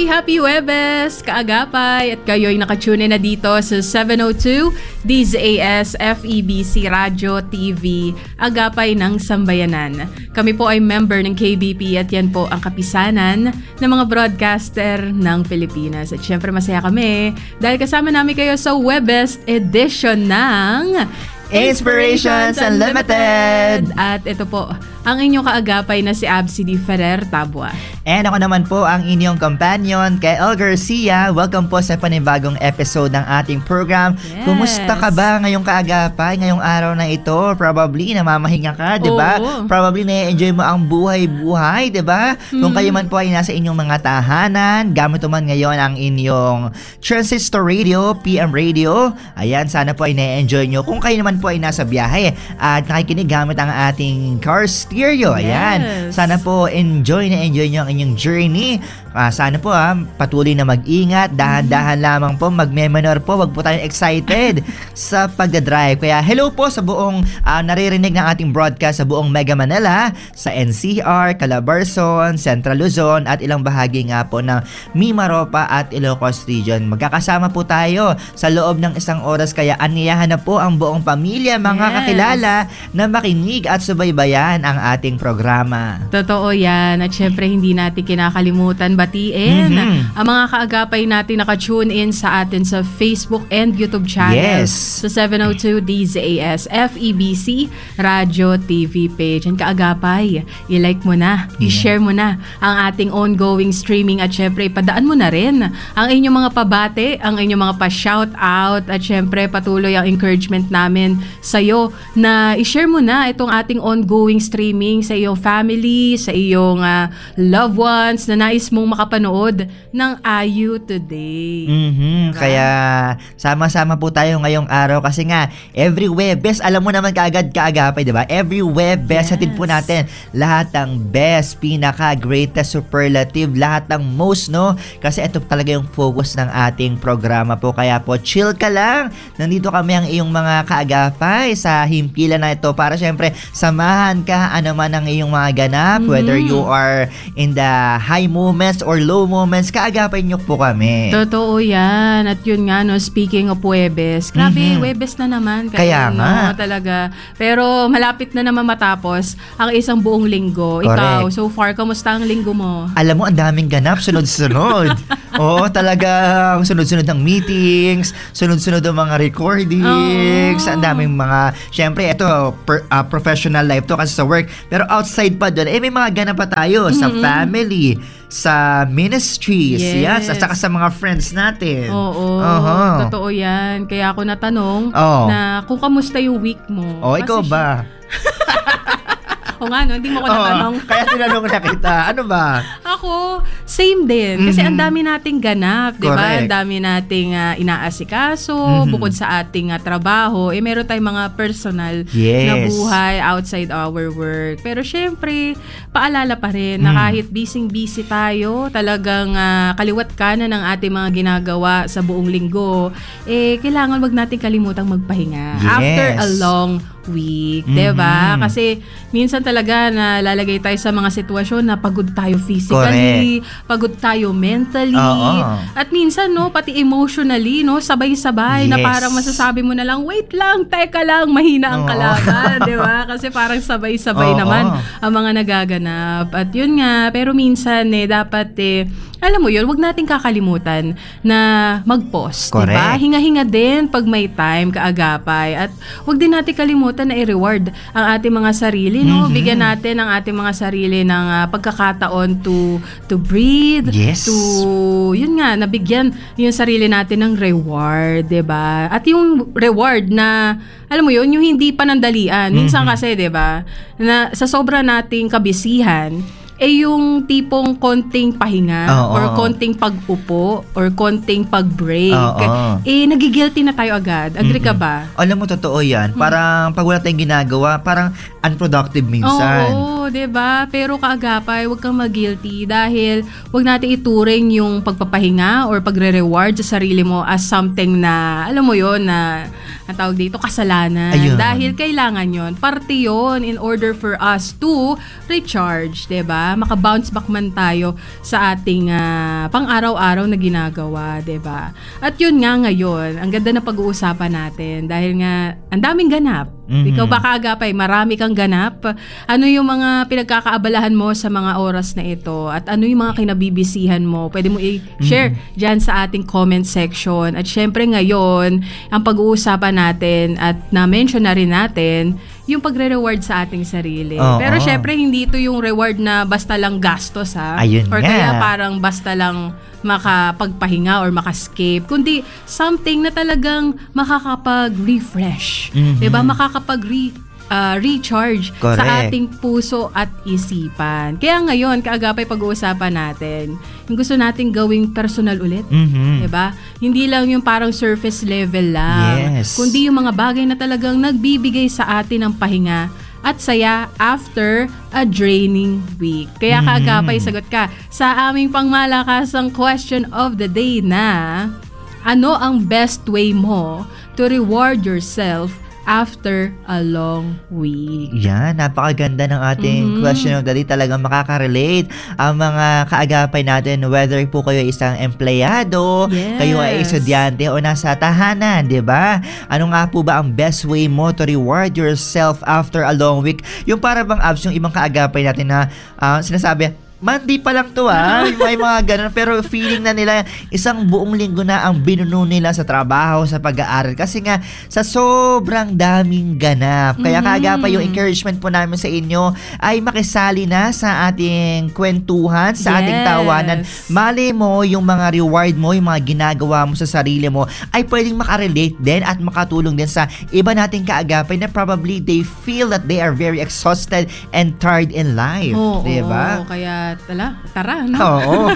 Happy Huwebes, kaagapay, at kayo'y nakatune na dito sa 702 DZAS FEBC Radio TV, Agapay ng Sambayanan. Kami po ay member ng KBP at yan po ang kapisanan ng mga broadcaster ng Pilipinas. At syempre masaya kami dahil kasama namin kayo sa Huwebes edition ng Inspirations Unlimited! At ito po, ang inyong kaagapay na si Absidy Ferrer Tabua. And ako naman po ang inyong companion, Kael Garcia. Welcome po sa panibagong episode ng ating program. Yes. Kumusta ka ba ngayong kaagapay, ngayong araw na ito? Probably namamahinga ka, di ba? Probably na-enjoy mo ang buhay-buhay, di ba? Kung kayo man po ay nasa inyong mga tahanan, gamit man ngayon ang inyong transistor radio, PM radio. Ayan, sana po ay na-enjoy nyo. Kung kayo naman po ay nasa biyahe at nakikinig gamit ang ating car stereo. Ayan. Yes. Sana po enjoy nyo ang inyong journey. Sana po patuloy na mag-ingat. Dahan-dahan lamang po. Magme-menor po. Wag po tayong excited sa pagdadrive. Kaya hello po sa buong naririnig ng ating broadcast sa buong Mega Manila, sa NCR, Calabarzon, Central Luzon at ilang bahagi nga po ng Mimaropa at Ilocos Region. Magkakasama po tayo sa loob ng isang oras. Kaya aniyahan na po ang buong pamilya, mga kakilala na makinig at subaybayan ang ating programa. Totoo yan. At syempre hindi natin kinakalimutan batiin ang mga kaagapay natin naka-tune in sa atin sa Facebook and YouTube channel. Yes. Sa 702 DZAS FEBC Radio TV page. And kaagapay, i-like mo na, i-share mo na ang ating ongoing streaming at syempre ipadaan mo na rin ang inyong mga pabate, ang inyong mga pa-shout out at syempre patuloy ang encouragement namin sa'yo na i-share mo na itong ating ongoing streaming sa iyong family, sa iyong loved ones na nais mong makapanood ng IU Today. Kaya sama-sama po tayo ngayong araw kasi nga every Huwebes, alam mo naman kaagad kaagapay, di ba? Every Huwebes, hatid po natin lahat ng best, pinaka, greatest, superlative, lahat ng most, no? Kasi ito talaga yung focus ng ating programa po. Kaya po, chill ka lang. Nandito kami ang iyong mga kaagapay sa himpilan na ito para syempre samahan ka ano man ang iyong mga ganap, whether you are in the high moments or low moments, kaagapay niyo po kami. Totoo yan. At yun nga, no, speaking of Huwebes, grabe, Huwebes na naman. Kaya nga. No, talaga. Pero malapit na naman matapos ang isang buong linggo. Correct. Ikaw, so far, kamusta ang linggo mo? Alam mo, ang daming ganap, sunod-sunod. Oo, talagang sunod-sunod ng meetings, sunod-sunod ang mga recordings, ang daming mga, syempre, ito, professional life to kasi sa work. Pero outside pa doon, may mga ganap pa tayo sa family, sa ministries, yes, at saka sa mga friends natin. Oo, totoo yan. Kaya ako natanong na kung kamusta yung week mo. Ikaw ba? O nga, no? Hindi mo ko natanong. Kaya tinanong na kita. Ano ba? Ako, same din. Kasi ang dami nating ganap, di ba? Ang dami nating inaasikaso, bukod sa ating trabaho, meron tayong mga personal na buhay outside our work. Pero syempre, paalala pa rin na kahit busy tayo, talagang kaliwat kanan ng ating mga ginagawa sa buong linggo, kailangan wag natin kalimutang magpahinga. After a long week, diba? Kasi minsan talaga na lalagay tayo sa mga sitwasyon na pagod tayo physically, pagod tayo mentally, at minsan, no, pati emotionally, no, sabay-sabay na parang masasabi mo na lang, wait lang, teka lang, mahina ang kalaban, diba? Kasi parang sabay-sabay naman ang mga nagaganap. At yun nga, pero minsan, dapat, alam mo yun, wag nating kakalimutan na mag-pause, diba? Hinga-hinga din pag may time, kaagapay. At wag din natin kalimutan na i-reward ang ating mga sarili, no? Bigyan natin ang ating mga sarili ng pagkakataon to breathe, to, yun nga, nabigyan yung sarili natin ng reward, diba? At yung reward na, alam mo yun, yung hindi panandalian. Minsan kasi, diba, na sa sobra nating kabisihan, yung tipong konting pahinga or konting pag-upo or konting pag-break, nagigilty na tayo agad. Agree ka ba? Alam mo, totoo yan. Parang pag wala tayong ginagawa, parang unproductive minsan. Oo, 'di ba? Pero kaagapay, huwag kang mag-guilty dahil huwag natin ituring yung pagpapahinga or pagre-reward sa sarili mo as something na, alam mo yon, na ang tawag dito, kasalanan. Ayun. Dahil kailangan yon, parte yon in order for us to recharge, 'di ba? Maka-bounce back man tayo sa ating pang-araw-araw na ginagawa, 'di ba? At yun nga ngayon, ang ganda na pag-uusapan natin dahil nga ang daming ganap. Ikaw ba kaagapay, marami kang ganap? Ano yung mga pinagkakaabalahan mo sa mga oras na ito? At ano yung mga kinabibisihan mo? Pwede mo i-share dyan sa ating comment section. At syempre ngayon, ang pag-uusapan natin at na-mention na rin natin, yung pagre-reward sa ating sarili. Pero syempre, hindi ito yung reward na basta lang gastos, ha? Ayun or nga. kaya parang basta lang makapagpahinga or makascape, kundi something na talagang makakapag-refresh. Diba? Recharge Correct. sa ating puso at isipan. Kaya ngayon, kaagapay pag-uusapan natin, yung gusto nating gawing personal ulit. Diba? Hindi lang yung parang surface level lang. Yes. Kundi yung mga bagay na talagang nagbibigay sa atin ng pahinga at saya after a draining week. Kaya kaagapay, sagot ka sa aming pangmalakasang question of the day na ano ang best way mo to reward yourself after a long week? Yan, napakaganda ng ating question of the day. Talagang makaka-relate ang mga kaagapay natin, whether po kayo isang empleyado, kayo ay estudyante o nasa tahanan, di ba? Ano nga po ba ang best way mo to reward yourself after a long week? Yung para bang abs, yung ibang kaagapay natin na sinasabi, Monday pa lang to may mga ganun, pero feeling na nila isang buong linggo na ang binuno nila sa trabaho, sa pag-aaral, kasi nga sa sobrang daming ganap. Kaya kaagapay, yung encouragement po namin sa inyo ay makisali na sa ating kwentuhan, sa ating tawanan. Mali mo yung mga reward mo, yung mga ginagawa mo sa sarili mo ay pwedeng makarelate din at makatulong din sa iba nating kaagapay na probably they feel that they are very exhausted and tired in life. Diba? Kaya tara, no? Oo.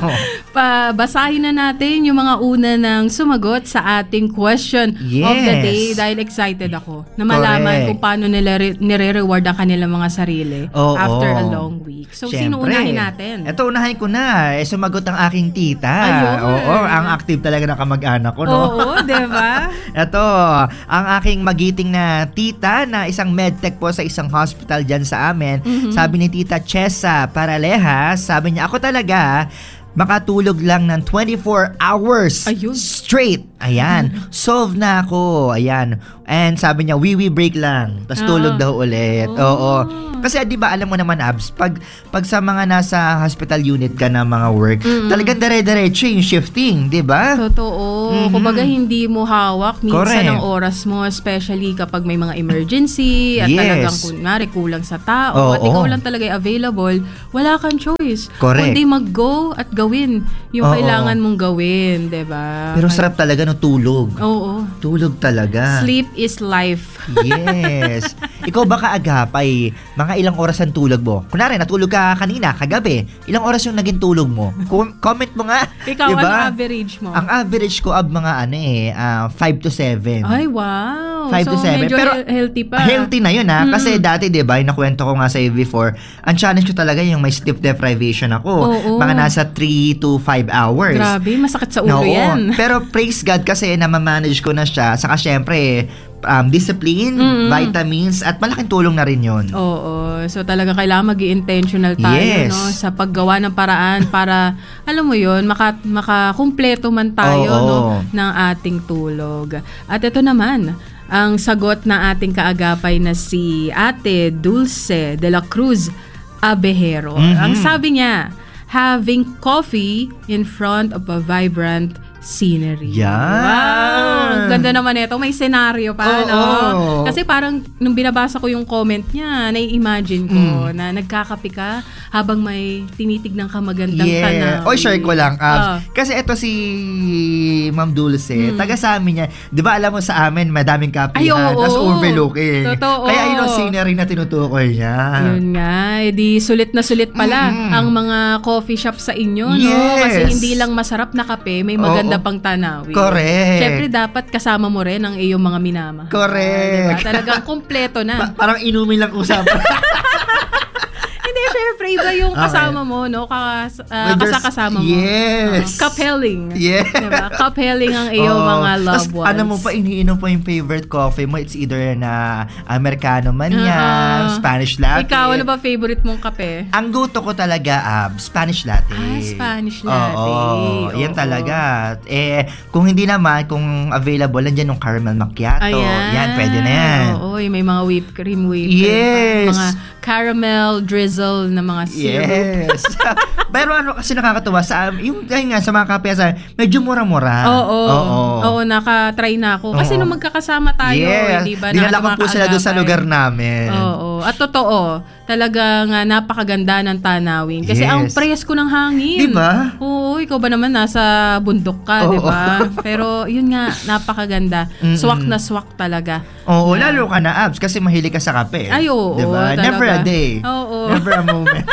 Basahin na natin yung mga una ng sumagot sa ating question of the day dahil excited ako na malaman kung paano nila nire-reward ang kanilang mga sarili after a long week. So, sino unahin natin? Ito, unahin ko na. Sumagot ang aking tita. Ayun. Ang active talaga ng kamag-anak ko, no? Oo, diba? Ito, ang aking magiting na tita na isang medtech po sa isang hospital dyan sa amin. Sabi ni Tita Chesa Paralejas, sabi niya, ako talaga, makatulog lang ng 24 hours straight. Ayan. Solve na ako. Ayan. And sabi niya, wee break lang. Tapos tulog daw ulit. Oo. Kasi di ba alam mo naman, Abs, pag sa mga nasa hospital unit ka na mga work, talagang dire-diretso yung shifting, di ba? Totoo. Kumbaga hindi mo hawak minsan ang oras mo, especially kapag may mga emergency at talagang kunwari kulang sa tao at ikaw lang talaga available, wala kang choice. Kundi mag-go at gawin yung kailangan mong gawin, di ba? Pero sarap talaga no tulog. Oo. Tulog talaga. Sleep is life. Yes. Ikaw ba kaagapay, mga ilang oras ang tulog mo? Kunwari, natulog ka kanina, kagabi. Ilang oras yung naging tulog mo? Comment mo nga. Ikaw, diba? ano average mo? Ang average ko mga 5 to 7. Ay, wow. 5 to 7. Medyo pero healthy pa. Healthy na yun Kasi dati, diba, yung nakwento ko nga sa'yo before, ang challenge ko talaga yung may sleep deprivation ako. Mga nasa 3 to 5 hours. Grabe, masakit sa ulo yan. Pero praise God kasi na ma-manage ko na siya. Saka syempre, discipline, vitamins, at malaking tulong na rin yun. Oo. So talaga kailangan mag-i-intentional tayo no, sa paggawa ng paraan para, alam mo yun, makakumpleto man tayo no, ng ating tulog. At ito naman, ang sagot ng ating kaagapay na si Ate Dulce de la Cruz Abejero. Ang sabi niya, having coffee in front of a vibrant scenery. Wow! Ganda naman ito. May senaryo pa, no? Kasi parang nung binabasa ko yung comment niya, nai-imagine ko na nagkakape ka habang may tinitignan ka magandang tanawin. Share ko lang. Kasi ito si Ma'am Dulce, taga sa amin niya. Di ba alam mo sa amin, madaming kapihan, tapos overlooking. Totoo. Kaya yun ang scenery na tinutukoy niya. Yun nga. Di sulit na sulit pala ang mga coffee shop sa inyo, no? Kasi hindi lang masarap na kape, may maganda maganda pang tanawin. Correct. Siyempre, dapat kasama mo rin ang iyong mga minamahal. Correct. Diba? Talagang kompleto na. Parang inumin lang usapan. Hindi, syempre, iba yung kasama mo, no? Kasama mo. Yes. Cup-helling. Yes. Diba? Cup-helling ang iyong mga loved ones. Ano mo pa, iniinom po yung favorite coffee mo. It's either na Americano man yan, Spanish latte. Ikaw, ano ba favorite mong kape? Ang go-to ko talaga, Spanish latte. Spanish latte. Oo, yan talaga. Kung hindi naman, kung available, nandiyan yung caramel macchiato. Yan, pwede na yan. Oo, may mga whipped cream. Yes. Mga caramel drizzle na mga syrup. Yes. Pero ano kasi nakakatuwa sa sa mga kape medyo mura-mura. Oo, naka-try na ako. Kasi nung magkakasama tayo, di ba? Dinala ko po sila doon sa lugar namin. Oo. At totoo, talagang napakaganda ng tanawin. Kasi ang presko ng hangin. Di ba? Oo, ikaw ba naman nasa bundok ka, di ba? Pero yun nga, napakaganda. Swak na swak talaga. Oo, lalo ka na, Abs, kasi mahilig ka sa kape. Ay, oo. Diba? Never a day. Oo. Never a moment.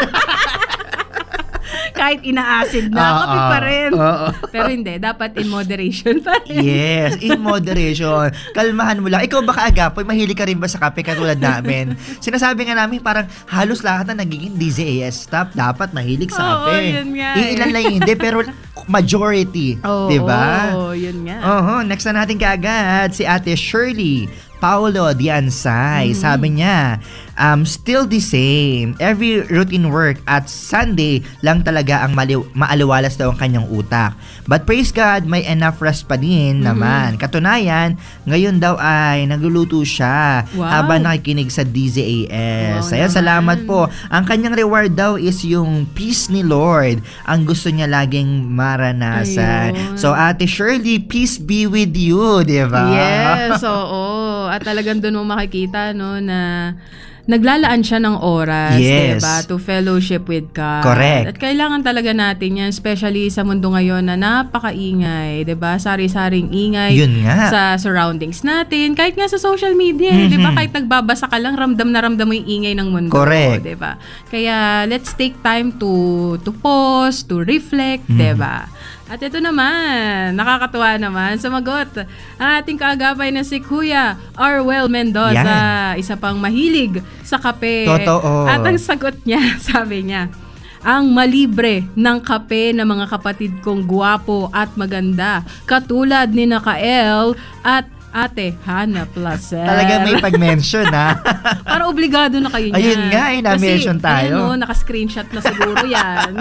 Kahit ina-acid na, kape pa rin. Pero hindi, dapat in moderation pa rin. Yes, in moderation. Kalmahan mo lang. Ikaw ba kaagapoy, mahilig ka rin ba sa kape katulad namin? Sinasabi nga namin parang halos lahat na nagiging DZAS staff dapat mahilig sa kape. Oo, yun nga. Ilan lang hindi, pero majority. Diba? Oo, yun nga. Next na natin kaagad, si Ate Shirley Paulo Diansay. Sabi niya, still the same. Every routine work at Sunday lang talaga ang maaliwalas daw ang kanyang utak. But praise God, may enough rest pa din naman. Katunayan, ngayon daw ay nagluluto siya habang nakikinig sa DZAS. Ayan, salamat po. Ang kanyang reward daw is yung peace ni Lord. Ang gusto niya laging maranasan. Ayun. So, Ate Shirley, peace be with you, di ba? Yes, oo. At talagang doon mo makikita, no, na naglalaan siya ng oras, diba? To fellowship with God. Correct. At kailangan talaga natin yan, especially sa mundo ngayon na napakaingay, diba? Sari-saring ingay sa surroundings natin. Kahit nga sa social media, diba? Kahit nagbabasa ka lang, ramdam na ramdam mo yung ingay ng mundo. Correct. Diba? Kaya, let's take time to pause, to reflect, diba? At ito naman, nakakatuwa naman, sumagot ang ating kaagapay na si Kuya Arwel Mendoza, isa pang mahilig sa kape. Totoo. At ang sagot niya, sabi niya, ang malibre ng kape ng mga kapatid kong guwapo at maganda, katulad ni Nakael at Ate Hannah Placel. Talaga may pag-mention, ha? Para obligado na kayo niyan. Ayun nga, na-mention tayo. Kasi, naka-screenshot na siguro yan.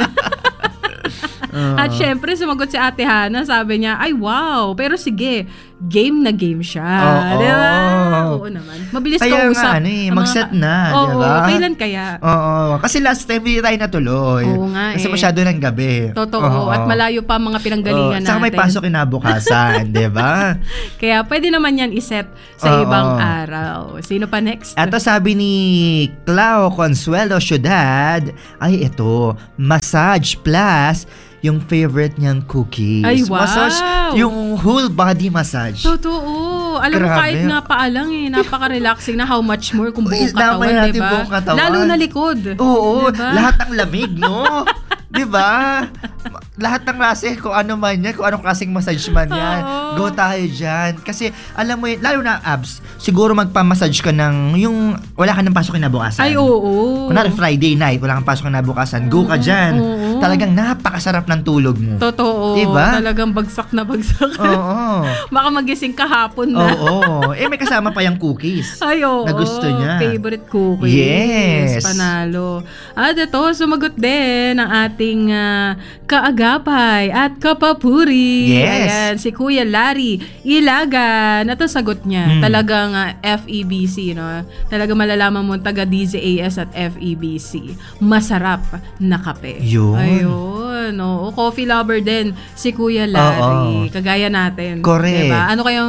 At syempre, sumagot si Ate Hannah, sabi niya, ay wow, pero sige, game na game siya. Diba? Oo naman. Mabilis kaya kausap. Kaya nga, mag-set na, diba? Kailan kaya? Oo, kasi last time hindi tayo natuloy. Oo nga kasi masyado ng gabi. Totoo. At malayo pa mga pinanggalingan natin. Saka may pasok kinabukasan, diba? Kaya pwede naman yan iset sa ibang araw. Sino pa next? Ito sabi ni Clau Consuelo Ciudad, ay ito, massage plus yung favorite niyang cookies. Ay, wow! Massage, yung whole body massage. Totoo. Alam mo, kahit nga paalang napaka-relaxing na, how much more kung buong katawan, diba? Lalo na likod. Oo, diba? Lahat ng lamig, no? Diba? Lahat ng klase, kung ano man yan, kung anong klaseng massage man yan, go tayo dyan. Kasi, alam mo yun, lalo na abs, siguro magpa-massage ka ng, yung, wala ka ng pasok kinabukasan. Ay, oo. Kunwari Friday night, wala kang pasok kinabukasan, go ka dyan. Talagang napakasarap ng tulog mo. Totoo. Diba? Talagang bagsak na bagsak. Oo. Baka magising kahapon na. Oo. May kasama pa yung cookies. Ay, oo. Na gusto niya. Favorite cookies. Yes. Panalo. At ito, sumagot din ang ating kaagapay at kapapuri. Yes. Ayan, si Kuya Larry Ilagan. Ito sagot niya. Talagang FEBC, no? Talagang malalaman mo taga DZAS at FEBC. Masarap na kape. Yun. Ayun. Oo. Coffee lover din si Kuya Larry. Kagaya natin. Correct. Diba? Ano kayang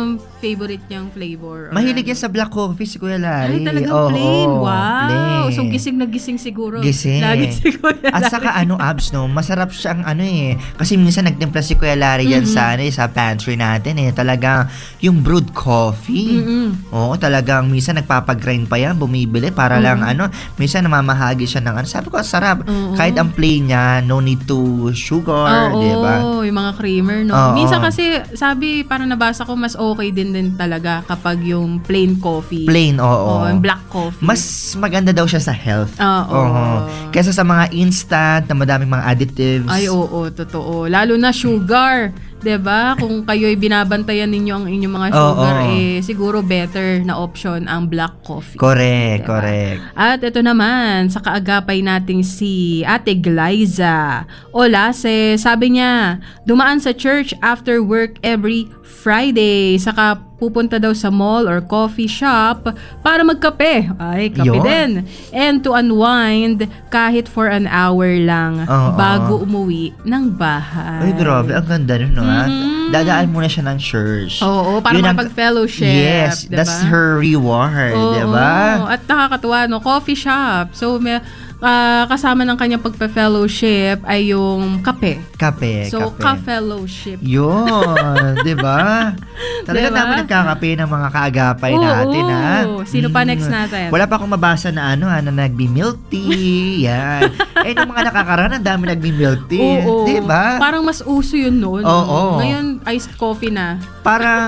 favorite niyang flavor? Mahilig yan sa black coffee si Kuya Larry. Ay, talagang plain. Wow. Plain. So, gising na gising siguro. Gising. Lagi si Kuya Larry. At saka abs, no? Masarap siyang kasi minsan nagtimpla si Kuya Larry yan sa pantry natin Talagang yung brewed coffee. Oo, talagang minsan nagpapagrind pa yan, bumibili para lang minsan namamahagi siya ng sabi ko, sarap. Kahit ang plain niya, no need to sugar, di ba? Oo, yung mga creamer, no? Minsan kasi, sabi, parang nabasa ko, mas okay din talaga kapag yung plain coffee. Plain, oo. Yung black coffee. Mas maganda daw siya sa health. Oo. Kesa sa mga instant na madaming mga additives. Ay, oo, totoo. Lalo na sugar. 'Di ba? Kung kayo'y binabantayan ninyo ang inyong mga sugar, siguro better na option ang black coffee. Correct, diba? Correct. At ito naman, sa kaagapay nating si Ate Glyza Olase, sabi niya, dumaan sa church after work every Friday. Saka pupunta daw sa mall or coffee shop para magkape. Ay, kape din. And to unwind kahit for an hour lang bago umuwi ng bahay. Ay, grabe. Ang ganda nun, no? Dadaan muna siya ng church. Oo, para makapag-fellowship. Yes, diba? That's her reward, diba? At nakakatuwa, no? Coffee shop. So, kasama ng kanyang pagpa-fellowship ay yung kape. So, ka-fellowship. Yun, di ba? Talaga naman nagkakape ng mga kaagapay natin, Sino pa next natin? Wala pa akong mabasa na na nagbi-milk tea. Yan. Yung mga nakakaraan, ang dami nagbi-milk tea. Di ba? Parang mas uso yun noon. Ngayon, iced coffee na. Parang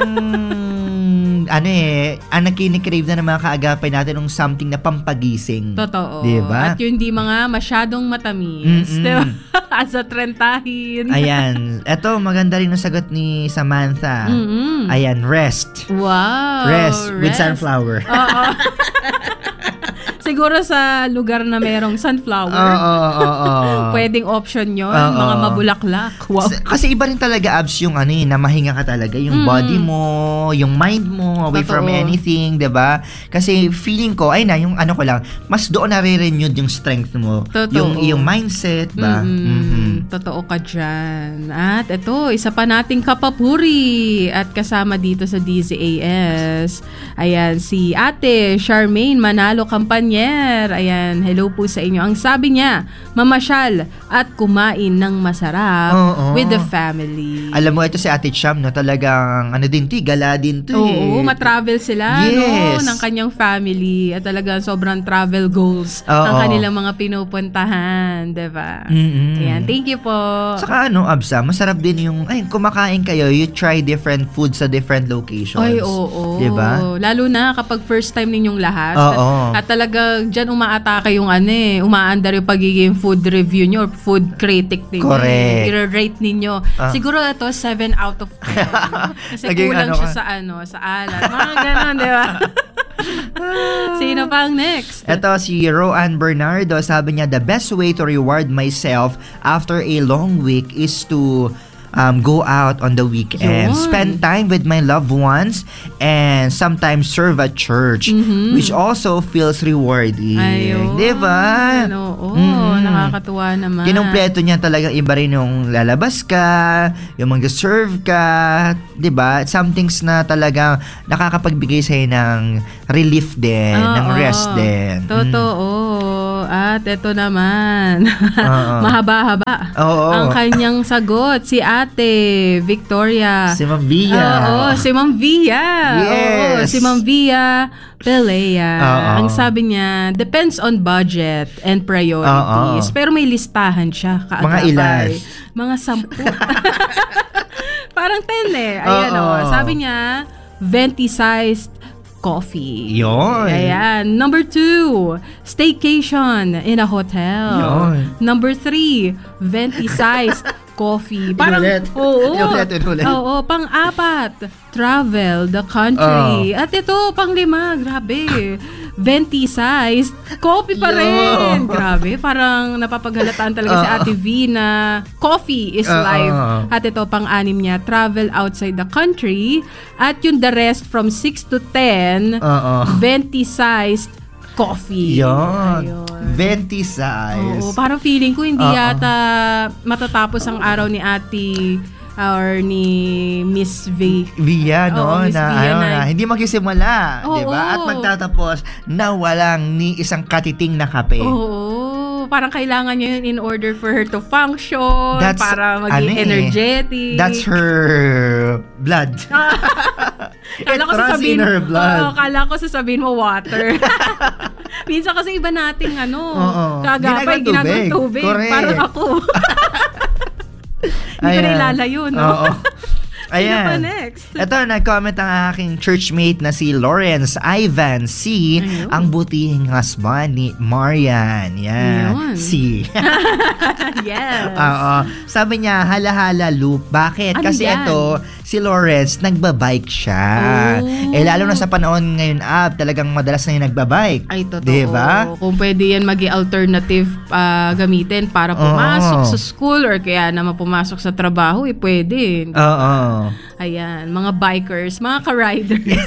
ang nakikikrave na ng mga kaagapay natin ng something na pampagising. Totoo. Diba? At yun di mga masyadong matamis. Diba? As a trentahin. Ayan. Eto, maganda rin ang sagot ni Samantha. Ayan, rest. Wow. Rest with sunflower. Oo. Siguro sa lugar na merong sunflower. Pwedeng option yun. Mga mabulaklak. Wow. Kasi iba rin talaga, abs, yung na mahinga ka talaga. Yung body mo, yung mind mo, away from anything, diba? Kasi feeling ko, yung ko lang, mas doon nare-renewed yung strength mo. Yung mindset, ba? Totoo ka dyan. At ito, isa pa nating kapapuri. At kasama dito sa DZAS. Ayan, si Ate Charmaine Manalo Campanya. Ayan, hello po sa inyo. Ang sabi niya, mamasyal at kumain ng masarap with the family. Alam mo, ito si Ate Cham, no? Talagang, gala din to. Oo, matravel sila, no? Ng kanyang family. At talagang sobrang travel goals ang kanilang mga pinupuntahan. Diba? Ayan, thank you po. Saka Absa, masarap din yung, kumakain kayo, you try different foods sa different locations. Ay, oo. Diba? Lalo na kapag first time ninyong lahat. At talaga dyan umaatake yung umaandar yung pagiging food review nyo or food critic ninyo. Correct. I-rate ninyo. Siguro ito 7 out of 10. Kasi kulang siya sa alat. Mga ganon, di ba? Sino pa ang next? Ito si Roan Bernardo, sabi niya, the best way to reward myself after a long week is to go out on the weekend, spend time with my loved ones, and sometimes serve at church, which also feels rewarding. Ayun. Diba? Nakakatuwa naman. Kinumpleto niya talaga, iba rin yung lalabas ka, yung mag-serve ka, diba? Some things na talagang nakakapagbigay sa'yo ng relief din, ng rest din. Totoo. At ito naman, mahaba-haba ang kanyang sagot. Si Ate Victoria. Si Ma'am Via. Si Ma'am Via. Yes. Si Ma'am Via Pelea. Ang sabi niya, depends on budget and priorities. Pero may listahan siya. Mga ilan? Mga 10. Parang 10 Ayan sabi niya, venti-sized coffee. Yun. Ayan. Number 2, staycation in a hotel. Yun. Number 3, venti-sized coffee. Parang, inulit. Oo. Pang-4, travel the country. At ito, pang-5, grabe. Venti-sized coffee pa rin. Grabe, parang napapaghalataan talaga si Ate V na coffee is life. At ito, pang-6 niya, travel outside the country. At yung the rest from 6 to 10, venti-sized coffee. Yun. Venti-sized. Oo, parang feeling ko hindi yata matatapos ang araw ni Ate or ni Miss Via, no? Miss Via na hindi magsisimula, di ba? At magtatapos na walang ni isang katiting na kape. Parang kailangan niya yun in order for her to function, para maging energetic. That's her blood. Kala ko sasabihin, in her blood. Kala ko sasabihin mo water. Minsan kasi iba nating kagapay, ginagawang tubig. Parang ako. Hindi ko na ilalayo, no? Sino pa next? Ito, nag-comment ang aking churchmate na si Lawrence Ivan C. Ang butihing husband ni Marian. Yan. C. Yes. Sabi niya, hala-hala loop. Bakit? Kasi ito, si Lawrence, nagbabike siya. Lalo na sa panahon ngayon talagang madalas na yung nagbabike. Ay, totoo. Diba? Kung pwede yan maging alternative gamitin para pumasok sa school or kaya naman pumasok sa trabaho, pwede. Ayan, mga bikers, mga ka-riders.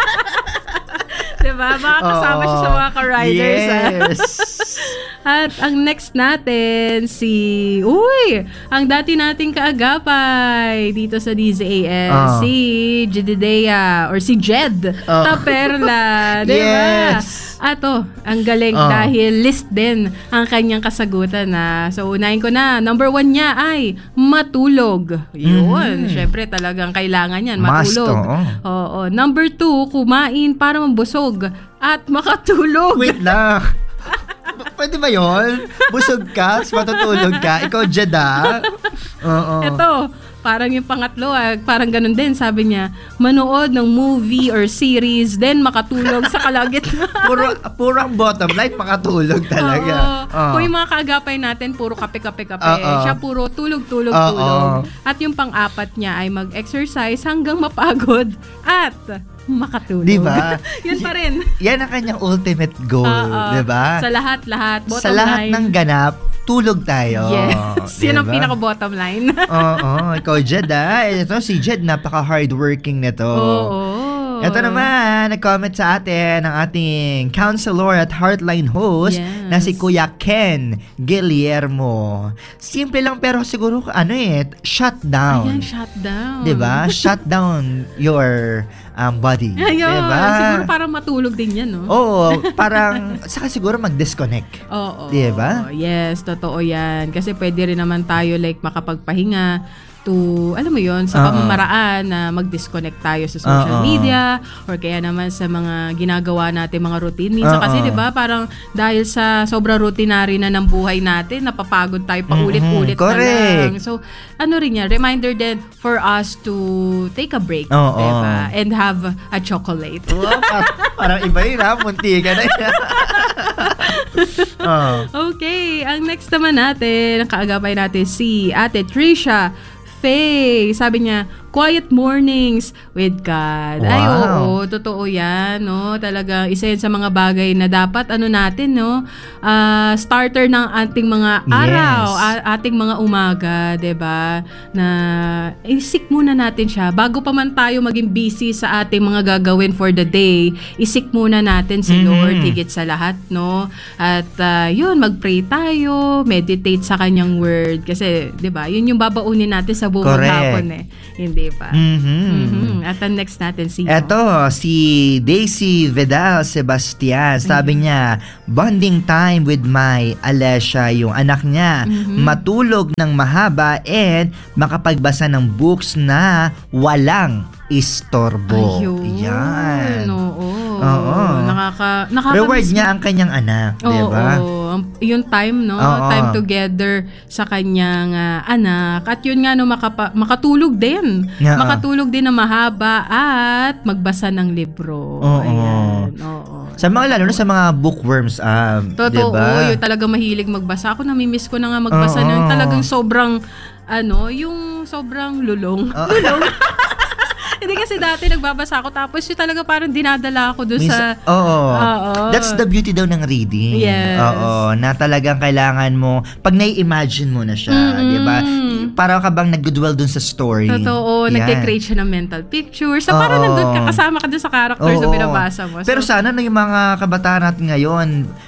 Diba? Baka kasama siya sa mga ka-riders. Yes. At ang next natin, ang dati nating kaagapay dito sa DZAS, si Jedidea or si Jed Taperla. Diba? Yes. Ang galing dahil list din ang kanyang kasagutan na. So, unahin ko na. Number 1 niya ay matulog. Yun. Syempre, talagang kailangan yan. Matulog. Must, Number 2, kumain para mabusog at makatulog. Wait lang. Pwede ba yun? Busog ka, matutulog ka. Ikaw, Jeda. Ito, parang yung pangatlo, parang ganun din. Sabi niya, manood ng movie or series, then makatulog sa kalagitnaan. Purang bottom line, makatulog talaga. Kung yung mga kaagapay natin, puro kape. Siya puro tulog. At yung pang-apat niya ay mag-exercise hanggang mapagod at makatulog. Diba? Yun pa rin. Yan ang kanyang ultimate goal. Diba? Sa lahat, sa lahat ng ganap, tulog tayo. Yes. Diba? Yun ang pinaka-bottom line. Ikaw, Jed, Ito si Jed, napaka-hardworking nito. Ito naman, nag-comment sa atin ang ating counselor at Heartline host na si Kuya Ken Guillermo. Simple lang pero siguro shut down. Ayan, shut down. Diba? Shut down your body. Ayun, diba? siguro parang matulog din yan, no? Oo, parang saka siguro mag-disconnect. Oo. Diba? Yes, totoo yan. Kasi pwede rin naman tayo magmakapagpahinga to, alam mo yon, sa pamamaraan na mag-disconnect tayo sa social media or kaya naman sa mga ginagawa natin, mga routine. Minsan kasi, di ba, parang dahil sa sobrang routinary na ng buhay natin, napapagod tayo paulit-ulit na lang. So, rin yan, reminder din for us to take a break, diba? And have a chocolate. Parang iba yun, munti ka na yun. Okay, ang next naman natin, ang kaagapay natin si Ate Trisha Faye. Sabi niya, quiet mornings with God. Wow. Ay, oo, totoo yan, no? Talaga, isa yan sa mga bagay na dapat, natin, no? Starter ng ating mga araw, ating mga umaga, diba? Na, isik muna natin siya. Bago pa man tayo maging busy sa ating mga gagawin for the day, isik muna natin si Lord, higit sa lahat, no? At, mag-pray tayo, meditate sa kanyang word. Kasi, diba, yun yung babaunin natin sa buong hapon, Hindi pa. At ang next natin, sino? Eto, si Daisy Vidal Sebastian. Sabi niya, bonding time with my Alessia, yung anak niya. Matulog ng mahaba and makapagbasa ng books na walang istorbo. Yan. Oo. Reward niya ang kanyang anak, di ba? Yung time, no? Time together sa kanyang anak. At yun nga, no, makatulog din. Makatulog din na mahaba at magbasa ng libro. Ayan. Sa mga, lalo na sa mga bookworms, totoo, diba? yung talagang mahilig magbasa. Ako namimiss ko na nga magbasa ng talagang sobrang, yung sobrang lulong. Lulong. Hindi kasi dati nagbabasa ako tapos yung talaga parang dinadala ako doon sa... That's the beauty daw ng reading. Yes. Na talagang kailangan mo, pag nai-imagine mo na siya, di ba? Para ka bang nag-dwell doon sa story. Totoo, nag-create siya ng mental pictures. So parang nandun ka, kasama ka doon sa characters na binabasa mo. So, pero sana na yung mga kabataan natin ngayon,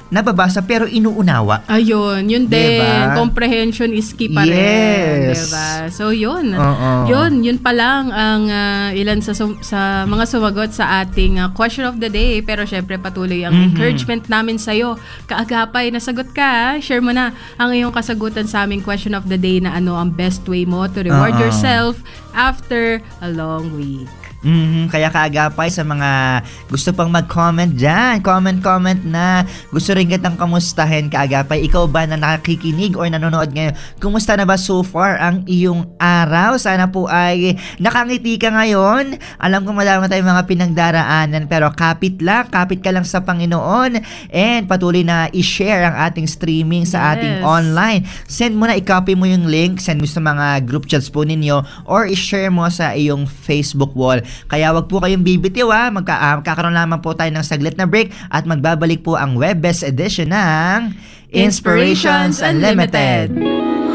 nababasa pero inuunawa. Ayun, yun din. Diba? Comprehension is key pa rin. Diba? So yun. Yun pa lang ang ilan sa mga sumagot sa ating question of the day. Pero syempre patuloy ang encouragement namin sa'yo. Kaagapay, nasagot ka. Share mo na ang iyong kasagutan sa aming question of the day na ano ang best way mo to reward yourself after a long week. Kaya kaagapay sa mga gusto pang mag-comment dyan, comment na gusto rin kitang kamustahin. Kaagapay, ikaw ba na nakikinig or nanonood ngayon, kumusta na ba so far ang iyong araw? Sana po ay nakangiti ka ngayon. Alam ko madami tayong mga pinagdaraanan, pero kapit ka lang sa Panginoon, and patuloy na i-share ang ating streaming sa ating online. Send mo na, i-copy mo yung link, send mo sa mga group chats po ninyo, or i-share mo sa iyong Facebook wall. Kaya wag po kayong bibitiw, magkakaroon lamang po tayo ng saglit na break at magbabalik po ang Web Best Edition ng Inspirations Unlimited.